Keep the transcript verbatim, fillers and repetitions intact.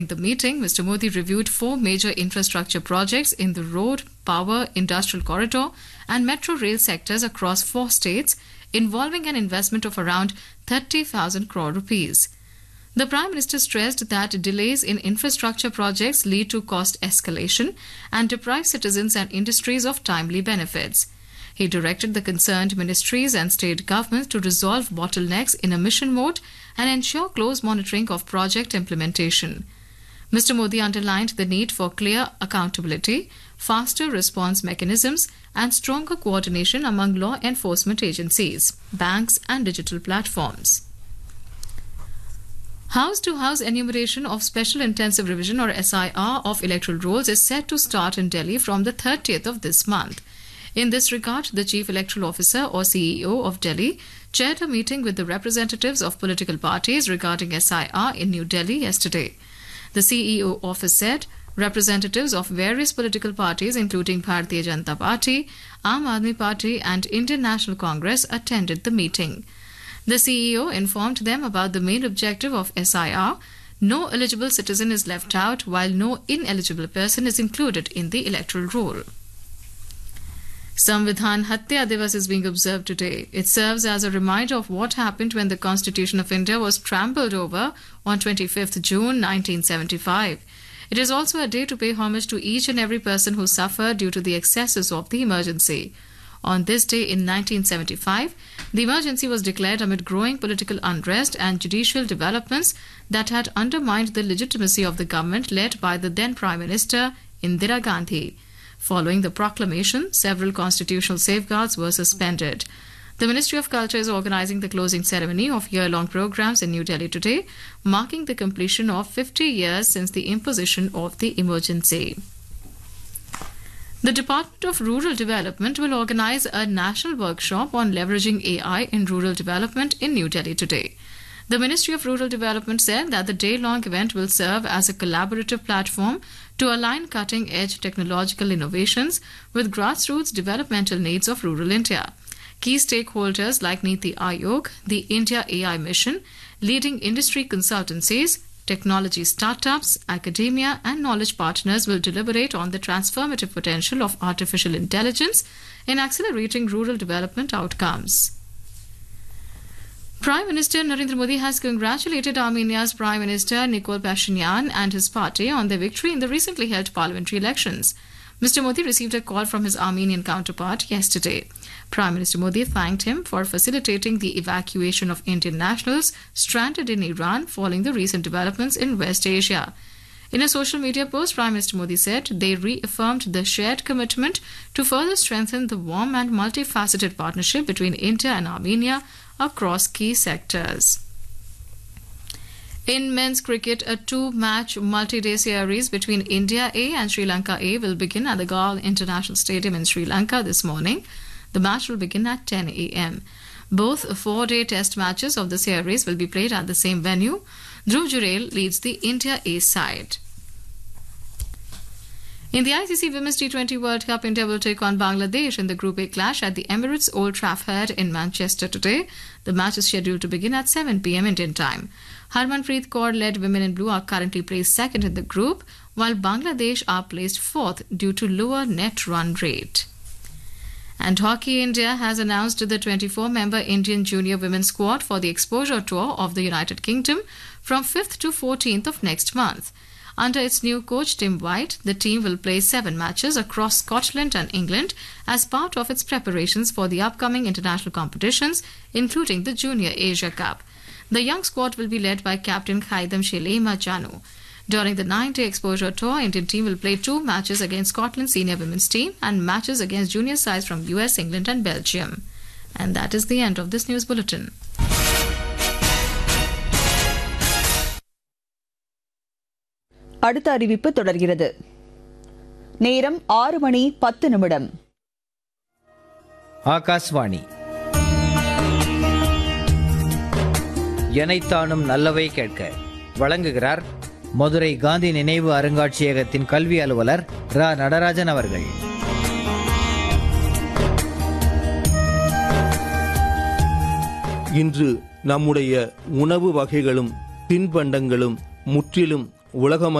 the meeting, Mister Modi reviewed four major infrastructure projects in the road, power, industrial corridor, and metro rail sectors across four states, involving an investment of around thirty thousand crore rupees. The Prime Minister stressed that delays in infrastructure projects lead to cost escalation and deprive citizens and industries of timely benefits. He directed the concerned ministries and state governments to resolve bottlenecks in a mission mode and ensure close monitoring of project implementation. Mister Modi underlined the need for clear accountability, faster response mechanisms, and stronger coordination among law enforcement agencies, banks, and digital platforms. House-to-house enumeration of Special Intensive Revision or S I R of electoral rolls is set to start in Delhi from the thirtieth of this month. In this regard, the Chief Electoral Officer or C E O of Delhi chaired a meeting with the representatives of political parties regarding S I R in New Delhi yesterday. The C E O office said representatives of various political parties including Bharatiya Janata Party, Aam Aadmi Party and Indian National Congress attended the meeting. The C E O informed them about the main objective of S I R. No eligible citizen is left out while no ineligible person is included in the electoral roll. Samvidhan Hatya Divas is being observed today. It serves as a reminder of what happened when the Constitution of India was trampled over on twenty-fifth June nineteen seventy-five. It is also a day to pay homage to each and every person who suffered due to the excesses of the emergency. On this day in nineteen seventy-five, the emergency was declared amid growing political unrest and judicial developments that had undermined the legitimacy of the government led by the then Prime Minister Indira Gandhi. Following the proclamation, several constitutional safeguards were suspended. The Ministry of Culture is organizing the closing ceremony of year-long programs in New Delhi today, marking the completion of fifty years since the imposition of the emergency. The Department of Rural Development will organize a national workshop on leveraging A I in rural development in New Delhi today. The Ministry of Rural Development said that the day-long event will serve as a collaborative platform to align cutting-edge technological innovations with grassroots developmental needs of rural India. Key stakeholders like Niti Aayog, the India A I Mission, leading industry consultancies, technology startups, academia and knowledge partners will deliberate on the transformative potential of artificial intelligence in accelerating rural development outcomes. Prime Minister Narendra Modi has congratulated Armenia's Prime Minister Nikol Pashinyan and his party on their victory in the recently held parliamentary elections. Mister Modi received a call from his Armenian counterpart yesterday. Prime Minister Modi thanked him for facilitating the evacuation of Indian nationals stranded in Iran following the recent developments in West Asia. In a social media post, Prime Minister Modi said they reaffirmed the shared commitment to further strengthen the warm and multifaceted partnership between India and Armenia across key sectors. In men's cricket, a two-match multi-day series between India A and Sri Lanka A will begin at the Galle International Stadium in Sri Lanka this morning. The match will begin at ten a m Both four-day test matches of the series will be played at the same venue. Dhruv Jurel leads the India A side. In the I C C Women's T twenty World Cup, India will take on Bangladesh in the Group A clash at the Emirates Old Trafford in Manchester today. The match is scheduled to begin at seven p m Indian time. Harmanpreet Kaur-led Women in Blue are currently placed second in the group, while Bangladesh are placed fourth due to lower net run rate. And Hockey India has announced the twenty-four member Indian junior women's squad for the exposure tour of the United Kingdom from fifth to fourteenth of next month. Under its new coach Tim White, the team will play seven matches across Scotland and England as part of its preparations for the upcoming international competitions, including the Junior Asia Cup. The young squad will be led by captain Khaidam Shelema Janu. During the nine-day exposure tour, Indian team will play two matches against Scotland's senior women's team and matches against junior sides from U S, England and Belgium. And that is the end of this news bulletin. அடுத்த அறிவிப்பு தொடர்கிறது. நேரம் ஆறு மணி பத்து நிமிடம். ஆகாஷ்வாணி. எனைத்தானும் நல்லவை கேட்க வழங்குகிறார் மதுரை காந்தி நினைவு அருங்காட்சியகத்தின் கல்வி அலுவலர் ரா நடராஜன் அவர்கள். இன்று நம்முடைய உணவு வகைகளும் தின்பண்டங்களும் முற்றிலும் உலகம்